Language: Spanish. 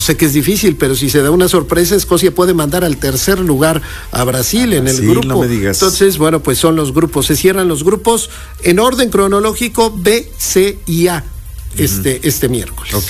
Sé que es difícil, pero si se da una sorpresa, Escocia puede mandar al tercer lugar a Brasil en el grupo. No me digas. Entonces, bueno, pues son los grupos. Se cierran los grupos en orden cronológico B, C y A este miércoles. Ok.